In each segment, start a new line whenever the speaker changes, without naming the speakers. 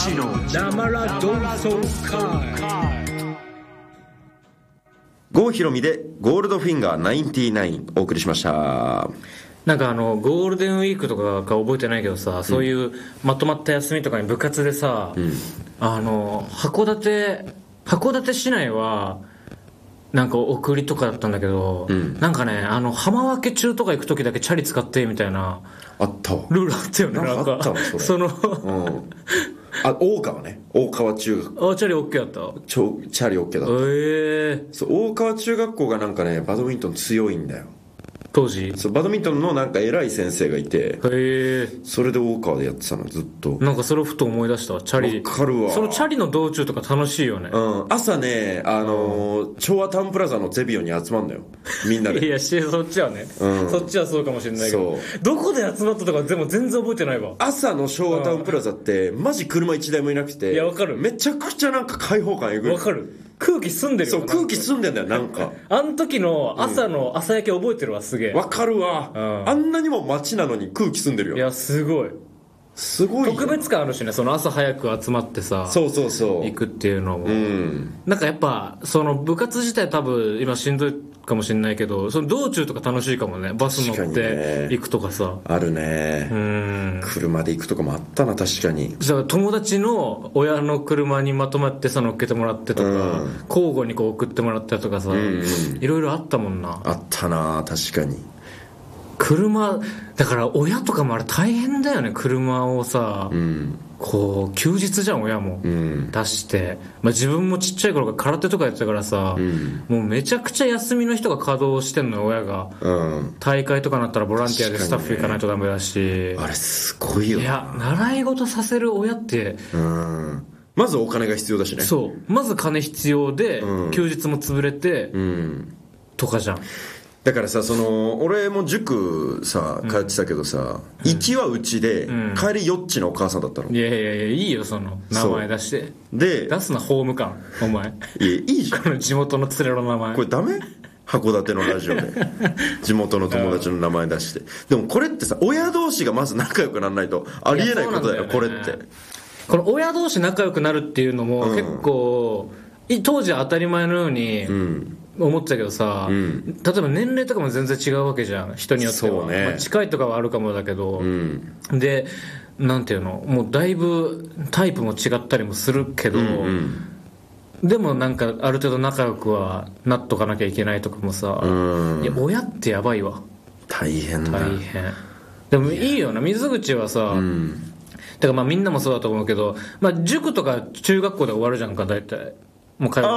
ちのなまら同窓会。
郷ひろみでゴールドフィンガー99お送りしました。
なんかゴールデンウィークとかか覚えてないけどさ、そういうまとまった休みとかに部活でさ、函館市内はなんか送りとかだったんだけど、なんかね浜分け中とか行く時だけチャリ使ってみたいな
あったわ。
ルールあったよね。
なんかあったわそれ。大川ね。大川中学。
チャリ OK だった。
チャリ OK だった。そう、大川中学校がなんかねバドミントン強いんだよ
当時。
そう、バドミントンのなんか偉い先生がいて、それで大川でやってたのずっと。
なんかそれをふと思い出したわ。チャリ。
わかるわ。
そのチャリの道中とか楽しいよね。
朝ね昭和タウンプラザのゼビオに集まんのよみんなで。
いやそっちはね、そっちはそうかもしれないけど、どこで集まったとかでも全然覚えてないわ。
朝の昭和タウンプラザってマジ車1台もいなくて、
いやわかる。
めちゃくちゃなんか開放感えぐい。
わかる。空気澄んでるよ。
そう、空気澄んでんだよなんか。
あの時の朝の朝焼け覚えてるわ。すげえ
わかるわ。あんなにも街なのに空気澄んでるよ。
いやすごい特別感あるしね、その朝早く集まってさ、
そう
行くっていうのも、なんかやっぱその部活自体多分今しんどいかもしれないけど、その道中とか楽しいかもね。バス乗って行くとかさ。
あるね。車で行くとかもあったな。確かに。
だから友達の親の車にまとまってさ乗っけてもらってとか、交互にこう送ってもらったとかさ、いろいろあったもんな。
あったな確かに。
車だから親とかもあれ大変だよね。車をさ、こう休日じゃん親も、出して、自分もちっちゃい頃から空手とかやってたからさ、もうめちゃくちゃ休みの人が稼働してんのよ親が、大会とかなったらボランティアでスタッフ行かないとダメだし、
あれすごいよな。
いや習い事させる親って、
まずお金が必要だしね。
そうまず金必要で、休日も潰れて、とかじゃん。
だからさ、俺も塾さ通ってたけどさ、行きはうちで、帰りよっちのお母さんだったの。
いやいいよその名前出して
で
出すなホーム感お前。
いいじゃん
この地元の連れの名前。
これダメ？函館のラジオで地元の友達の名前出して。でもこれってさ、親同士がまず仲良くならないとありえないことだよこれって。こ
の親同士仲良くなるっていうのも結構、当時は当たり前のように、思ってたけどさ、例えば年齢とかも全然違うわけじゃん人によっては。近いとかはあるかもだけど、でなんていうの、もうだいぶタイプも違ったりもするけど、でもなんかある程度仲良くはなっとかなきゃいけないとかもさ、いや親ってやばいわ。
大変だ。
大変。でもいいよな水口はさ、だからみんなもそうだと思うけど、塾とか中学校で終わるじゃんか大体。もう帰る。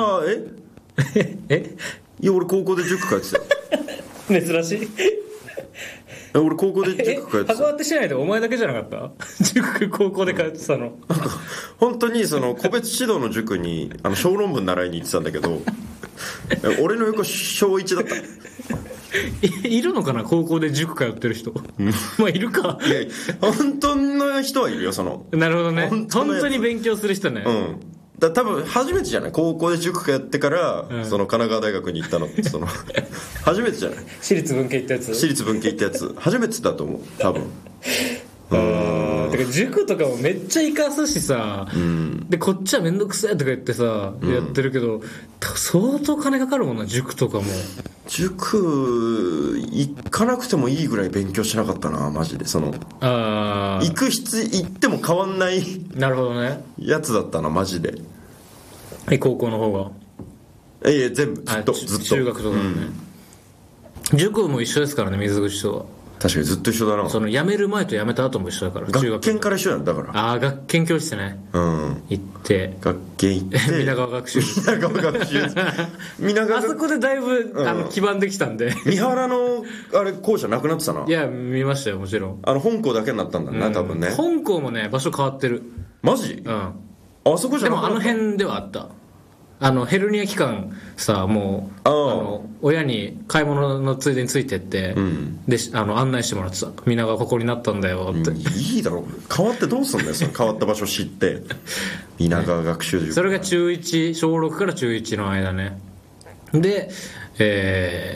いや俺高校で塾通ってたよ。
珍しい。
俺高校で塾通ってた。
函館市内でお前だけじゃなかった塾高校で通ってたの。
本当に個別指導の塾に小論文習いに行ってたんだけど俺の横小1だった。
いるのかな高校で塾通ってる人。いるか。
いや本当の人はいるよ。
なるほどね。本当に勉強する人ね。
多分初めてじゃない。高校で塾通ってから、神奈川大学に行ったのって初めてじゃない。
私立文系行ったやつ。
私立文系行ったやつ初めてだと思う多分。
だから塾とかもめっちゃ生かすしさ、でこっちはめんどくせえとか言ってさ、やってるけど相当金かかるもんな塾とかも。
塾行かなくてもいいぐらい勉強しなかったなマジで。行っても変わんない。
なるほどね。
やつだったなマジで。
高校の方が。
全部ずっと
中学とかね、塾も一緒ですからね水口とは。
確かにずっと一緒だな。
辞める前と辞めた後も一緒だから。
学研から一緒やんだから。
学研教室ね。行って
学研行って
皆川学習
皆川学習
あそこでだいぶ基盤できたんで。
三原の校舎なくなってたな。
いや見ましたよもちろん。
本校だけになったんだな多分ね。
本校もね場所変わってる。
マジ？あそこじゃなくなった。
でも辺ではあった。ヘルニア期間さ、もう親に買い物のついでについてって、で案内してもらってた。皆がここになったんだよって、
いいだろ変わってどうすんだよその変わった場所知って皆川学習塾、
それが中1小6から中1の間ね。で